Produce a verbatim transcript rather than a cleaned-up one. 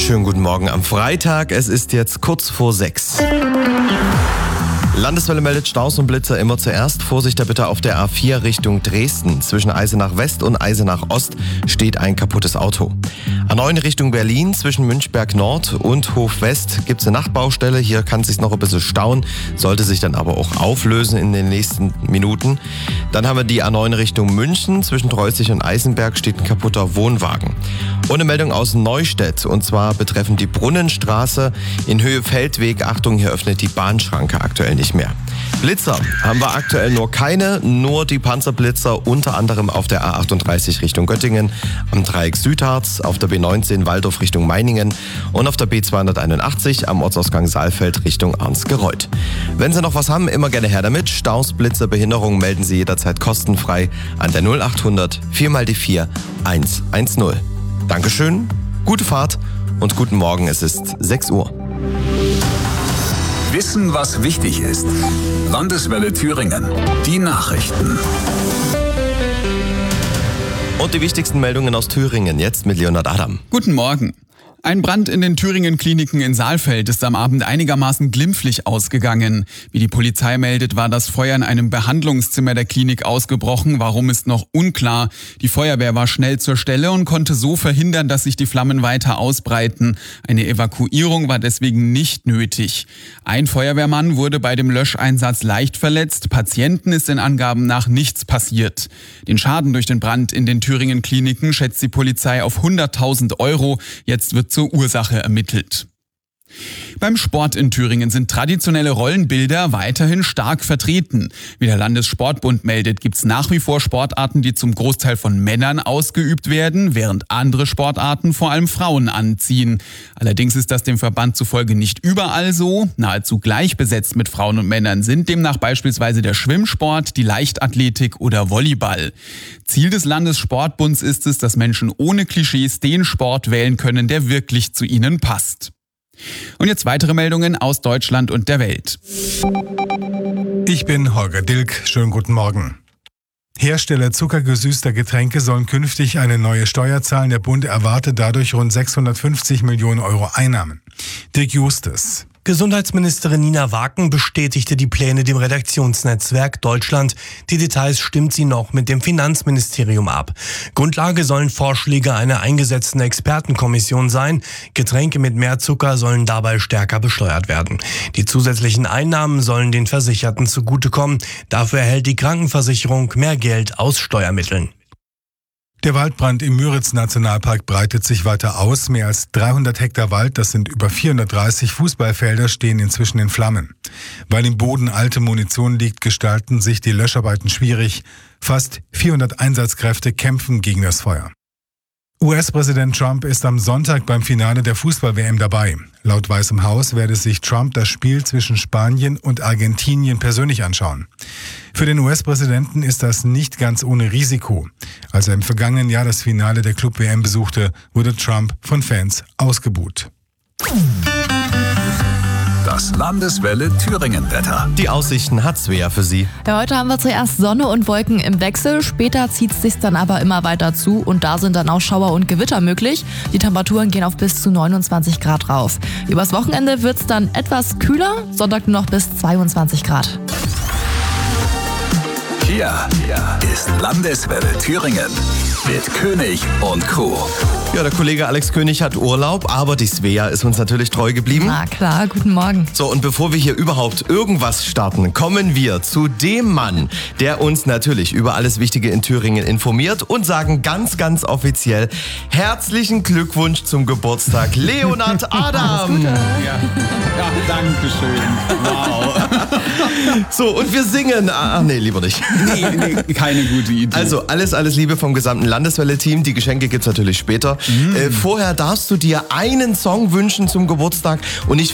Schönen guten Morgen am Freitag. Es ist jetzt kurz vor sechs. Landeswelle meldet Staus und Blitzer immer zuerst. Vorsicht bitte auf der A vier Richtung Dresden. Zwischen Eisenach West und Eisenach Ost steht ein kaputtes Auto. A neun Richtung Berlin, zwischen Münchberg Nord und Hof West gibt es eine Nachtbaustelle. Hier kann es sich noch ein bisschen stauen, sollte sich dann aber auch auflösen in den nächsten Minuten. Dann haben wir die A neun Richtung München. Zwischen Treusig und Eisenberg steht ein kaputter Wohnwagen. Und eine Meldung aus Neustädt, und zwar betreffend die Brunnenstraße in Höhe Feldweg. Achtung, hier öffnet die Bahnschranke aktuell nicht mehr. Blitzer haben wir aktuell nur keine, nur die Panzerblitzer, unter anderem auf der A achtunddreißig Richtung Göttingen, am Dreieck Südharz, auf der B neunzehn Waldorf Richtung Meiningen und auf der B zweihunderteinundachtzig am Ortsausgang Saalfeld Richtung Arnsgereuth. Wenn Sie noch was haben, immer gerne her damit. Staus, Blitzer, Behinderungen melden Sie jederzeit kostenfrei an der null achthundert vier mal die vier eins eins null. Dankeschön, gute Fahrt und guten Morgen, es ist sechs Uhr. Wissen, was wichtig ist. Landeswelle Thüringen. Die Nachrichten. Und die wichtigsten Meldungen aus Thüringen, jetzt mit Leonhard Adam. Guten Morgen. Ein Brand in den Thüringen-Kliniken in Saalfeld ist am Abend einigermaßen glimpflich ausgegangen. Wie die Polizei meldet, war das Feuer in einem Behandlungszimmer der Klinik ausgebrochen. Warum, ist noch unklar. Die Feuerwehr war schnell zur Stelle und konnte so verhindern, dass sich die Flammen weiter ausbreiten. Eine Evakuierung war deswegen nicht nötig. Ein Feuerwehrmann wurde bei dem Löscheinsatz leicht verletzt. Patienten ist den Angaben nach nichts passiert. Den Schaden durch den Brand in den Thüringen-Kliniken schätzt die Polizei auf hunderttausend Euro. Jetzt wird zur Ursache ermittelt. Beim Sport in Thüringen sind traditionelle Rollenbilder weiterhin stark vertreten. Wie der Landessportbund meldet, gibt es nach wie vor Sportarten, die zum Großteil von Männern ausgeübt werden, während andere Sportarten vor allem Frauen anziehen. Allerdings ist das dem Verband zufolge nicht überall so. Nahezu gleich besetzt mit Frauen und Männern sind demnach beispielsweise der Schwimmsport, die Leichtathletik oder Volleyball. Ziel des Landessportbunds ist es, dass Menschen ohne Klischees den Sport wählen können, der wirklich zu ihnen passt. Und jetzt weitere Meldungen aus Deutschland und der Welt. Ich bin Holger Dilk. Schönen guten Morgen. Hersteller zuckergesüßter Getränke sollen künftig eine neue Steuer zahlen. Der Bund erwartet dadurch rund sechshundertfünfzig Millionen Euro Einnahmen. Dirk Justus. Gesundheitsministerin Nina Waken bestätigte die Pläne dem Redaktionsnetzwerk Deutschland. Die Details stimmt sie noch mit dem Finanzministerium ab. Grundlage sollen Vorschläge einer eingesetzten Expertenkommission sein. Getränke mit mehr Zucker sollen dabei stärker besteuert werden. Die zusätzlichen Einnahmen sollen den Versicherten zugutekommen. Dafür erhält die Krankenversicherung mehr Geld aus Steuermitteln. Der Waldbrand im Müritz-Nationalpark breitet sich weiter aus. Mehr als dreihundert Hektar Wald, das sind über vierhundertdreißig Fußballfelder, stehen inzwischen in Flammen. Weil im Boden alte Munition liegt, gestalten sich die Löscharbeiten schwierig. Fast vierhundert Einsatzkräfte kämpfen gegen das Feuer. U S-Präsident Trump ist am Sonntag beim Finale der Fußball-W M dabei. Laut Weißem Haus werde sich Trump das Spiel zwischen Spanien und Argentinien persönlich anschauen. Für den U S-Präsidenten ist das nicht ganz ohne Risiko. Als er im vergangenen Jahr das Finale der Club-W M besuchte, wurde Trump von Fans ausgebuht. Das Landeswelle Thüringen-Wetter. Die Aussichten hat Svea für Sie. Ja, heute haben wir zuerst Sonne und Wolken im Wechsel. Später zieht es sich dann aber immer weiter zu und da sind dann auch Schauer und Gewitter möglich. Die Temperaturen gehen auf bis zu neunundzwanzig Grad rauf. Übers Wochenende wird es dann etwas kühler, Sonntag nur noch bis zweiundzwanzig Grad. Hier ist Landeswelle Thüringen mit König und Co. Ja, der Kollege Alex König hat Urlaub, aber die Svea ist uns natürlich treu geblieben. Na klar, guten Morgen. So, und bevor wir hier überhaupt irgendwas starten, kommen wir zu dem Mann, der uns natürlich über alles Wichtige in Thüringen informiert und sagen ganz, ganz offiziell herzlichen Glückwunsch zum Geburtstag, Leonhard Adam. Ja, ja, danke schön. Wow. So, und wir singen. Ach nee, lieber nicht. Nee, nee, keine gute Idee. Also alles, alles Liebe vom gesamten Landeswelle-Team. Die Geschenke gibt's natürlich später. Mm. Äh, vorher darfst du dir einen Song wünschen zum Geburtstag und ich